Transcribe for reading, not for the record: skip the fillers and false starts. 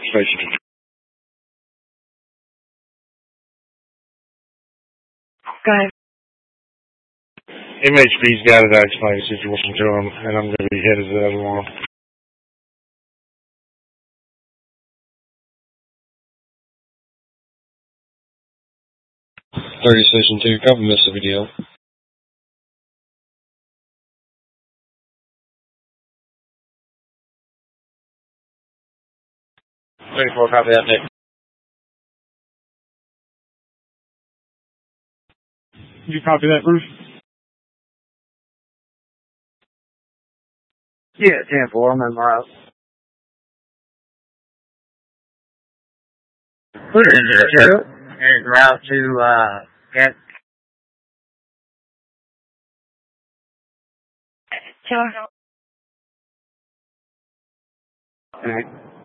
Station. Go ahead. MHP's got it. I explained the situation to him, and I'm going to be headed to the other one. 30 Station 2, copy Mississippi deal. 34, copy that, Nick. You copy that, Bruce? Yeah, 10-4, I'm in my route. Put it in there, too. And route to, get... Alright.